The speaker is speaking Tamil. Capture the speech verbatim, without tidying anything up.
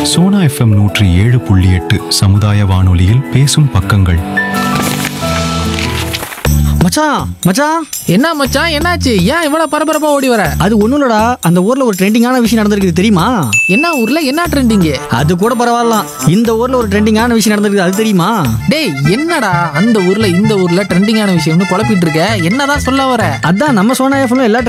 சோனா எஃப்எம் நூற்றி ஏழு புள்ளி எட்டு சமுதாய வானொலியில் பேசும் பக்கங்கள். மச்சான் மச்சான் என்ன மச்சான், என்னாச்சு? ஏன் இவ்வளவு பரபரப்பா ஓடி வர? அது ஒண்ணும் இல்லடா, அந்த ஊர்ல ஒரு ட்ரெண்டிங்கான விஷயம் நடந்திருக்கு தெரியுமா? என்ன ஊர்ல என்ன ட்ரெண்டிங்? அது கூட பரவாயில்ல, இந்த ஊர்ல ஒரு ட்ரெண்டிங்கான விஷயம் நடந்திருக்கு, அது தெரியுமா? டேய், என்னடா அந்த ஊர்ல இந்த ஊர்ல ட்ரெண்டிங்கான விஷயம்னு குழப்பிட்டு இருக்க? என்னதான் சொல்ல வர? அதான் நம்ம சோனா எஃப்எம் எல்லா